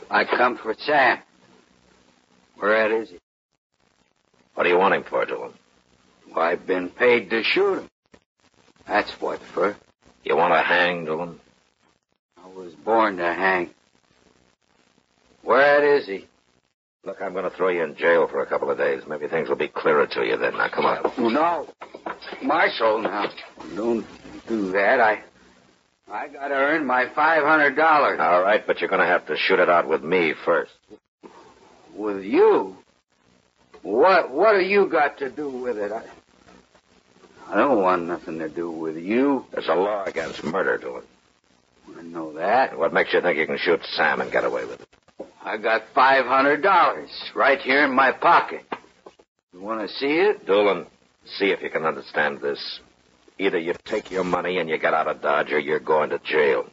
I come for Sam. Where at is he? What do you want him for, Doolin? Well, I've been paid to shoot him. That's what for. You want to hang, Doolin? I was born to hang. Where at is he? Look, I'm going to throw you in jail for a couple of days. Maybe things will be clearer to you then. Now, come on. No. Marshal, now. Don't do that. I got to earn my $500. All right, but you're going to have to shoot it out with me first. With you? What have you got to do with it? I don't want nothing to do with you. There's a law against murder, Doolin. I know that. What makes you think you can shoot Sam and get away with it? I got $500 right here in my pocket. You want to see it? Doolin, see if you can understand this. Either you take your money and you get out of Dodge, or you're going to jail.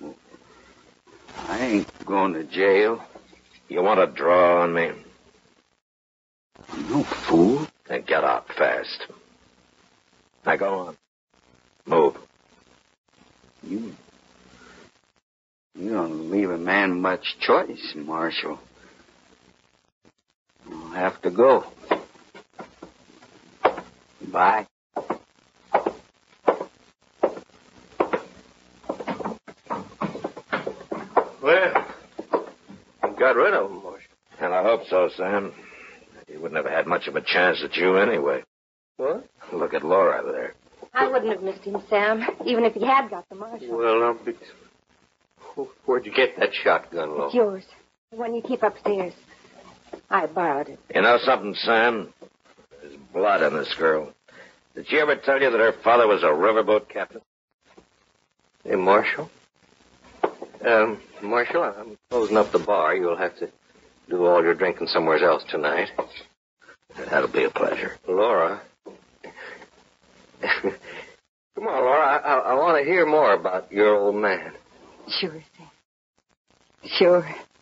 I ain't going to jail. You want to draw on me? I'm no fool. Then get out fast. Now go on. Move. You don't leave a man much choice, Marshal. I'll have to go. Bye. Well, you got rid of him, Marshal. And I hope so, Sam. He wouldn't have had much of a chance at you anyway. What? Look at Laura there. I wouldn't have missed him, Sam, even if he had got the Marshal. Well, where'd you get that shotgun, Laura? It's yours. The one you keep upstairs. I borrowed it. You know something, Sam? There's blood in this girl. Did she ever tell you that her father was a riverboat captain? Hey, Marshal? Marshal, I'm closing up the bar. You'll have to do all your drinking somewhere else tonight. That'll be a pleasure. Laura. Come on, Laura. I want to hear more about your old man. Sure, Sam. Sure.